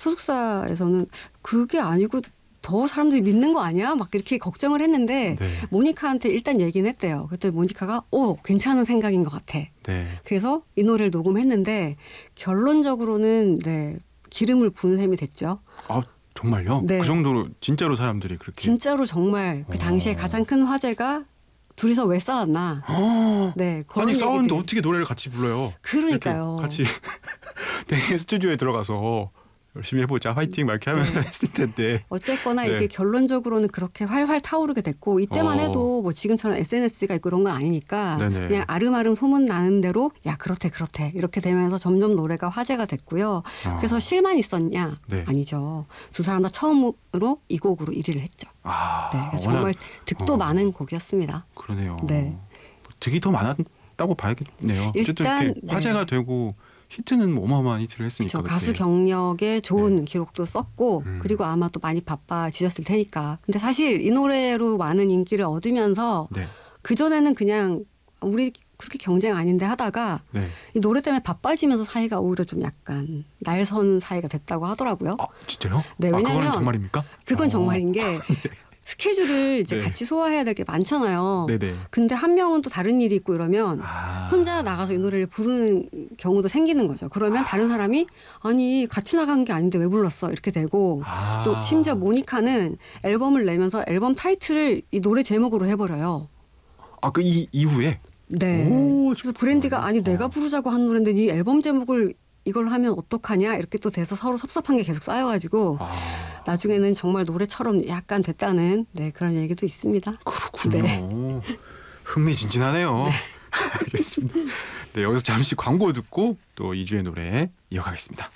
소속사에서는 그게 아니고 더 사람들이 믿는 거 아니야? 막 이렇게 걱정을 했는데 네. 모니카한테 일단 얘기는 했대요. 그랬더니 모니카가 괜찮은 생각인 것 같아. 네. 그래서 이 노래를 녹음했는데 결론적으로는 네, 기름을 부은 셈이 됐죠. 아 정말요? 네. 그 정도로 진짜로 사람들이 그렇게. 진짜로 정말 그 당시에 가장 큰 화제가 둘이서 왜 싸웠나. 네, 그런 아니 싸우는데 얘기들이. 어떻게 노래를 같이 불러요? 그러니까요. 이렇게 같이 되게 스튜디오에 들어가서 열심히 해보자 화이팅 막 이렇게 하면서 했을 텐데. 어쨌거나 네. 이게 결론적으로는 그렇게 활활 타오르게 됐고 이때만 해도 뭐 지금처럼 SNS가 있고 그런 건 아니니까 네네. 그냥 아름아름 소문 나는 대로 야 그렇대 이렇게 되면서 점점 노래가 화제가 됐고요. 그래서 실만 있었냐? 네. 아니죠. 두 사람 다 처음으로 이 곡으로 1위를 했죠. 네, 그래서 정말 득도 많은 곡이었습니다. 그러네요. 네. 득이 더 많았다고 봐야겠네요. 어쨌든 일단, 이렇게 화제가 되고 히트는 뭐 어마어마한 히트를 했으니까. 그렇죠. 가수 그때. 경력에 좋은 기록도 썼고 그리고 아마 또 많이 바빠지셨을 테니까. 근데 사실 이 노래로 많은 인기를 얻으면서 네. 그전에는 그냥 우리 그렇게 경쟁 아닌데 하다가 네. 이 노래 때문에 바빠지면서 사이가 오히려 좀 약간 날선 사이가 됐다고 하더라고요. 아 진짜요? 네, 그거는 왜냐면 정말입니까? 그건 정말인 게 스케줄을 이제 네. 같이 소화해야 될 게 많잖아요. 네네. 근데 한 명은 또 다른 일이 있고 이러면 아. 혼자 나가서 이 노래를 부르는 경우도 생기는 거죠. 그러면 다른 사람이 아니 같이 나간 게 아닌데 왜 불렀어? 이렇게 되고 아. 또 심지어 모니카는 앨범을 내면서 앨범 타이틀을 이 노래 제목으로 해버려요. 아 그 이후에. 네. 오, 그래서 브랜디가 아니 내가 부르자고 한 노래인데 네 앨범 제목을 이걸 하면 어떡하냐 이렇게 또 돼서 서로 섭섭한 게 계속 쌓여가지고 아. 나중에는 정말 노래처럼 약간 됐다는 네, 그런 얘기도 있습니다. 그렇군요. 네. 흥미진진하네요. 알겠습니다. 네, 여기서 잠시 광고 듣고 또 2주의 노래 이어가겠습니다.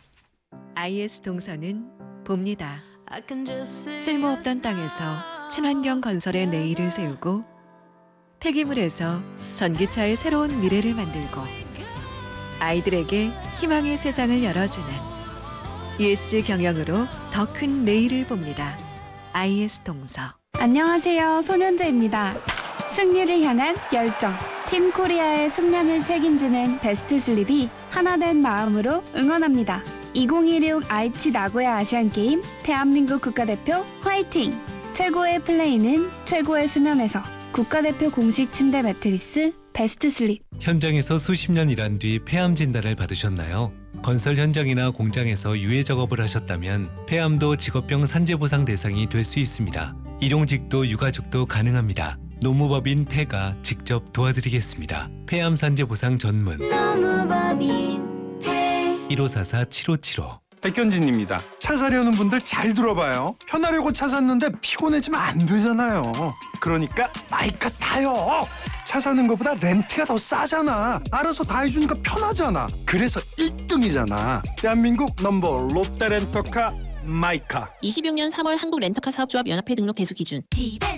IS 동서는 봅니다. 쓸모없던 땅에서 친환경 건설의 내일을 세우고 폐기물에서 전기차의 새로운 미래를 만들고 아이들에게 희망의 세상을 열어주는 ESG 경영으로 더 큰 내일을 봅니다. IS 동서. 안녕하세요. 손현재입니다. 승리를 향한 열정. 팀 코리아의 숙면을 책임지는 베스트 슬립이 하나된 마음으로 응원합니다. 2016 아이치 나고야 아시안게임 대한민국 국가대표 화이팅! 최고의 플레이는 최고의 수면에서. 국가대표 공식 침대 매트리스 베스트 슬립. 현장에서 수십 년 일한 뒤 폐암 진단을 받으셨나요? 건설 현장이나 공장에서 유해 작업을 하셨다면 폐암도 직업병 산재 보상 대상이 될 수 있습니다. 일용직도 유가족도 가능합니다. 노무법인 폐가 직접 도와드리겠습니다. 폐암 산재 보상 전문 노무법인 폐 1544-7575. 백현진입니다. 차 사려는 분들 잘 들어봐요. 편하려고 차 샀는데 피곤해지면 안 되잖아요. 그러니까 마이카 타요. 차 사는 것보다 렌트가 더 싸잖아. 알아서 다 해주니까 편하잖아. 그래서 1등이잖아. 대한민국 넘버 롯데 렌터카 마이카. 26년 3월 한국 렌터카 사업조합 연합회 등록 대수 기준. 집에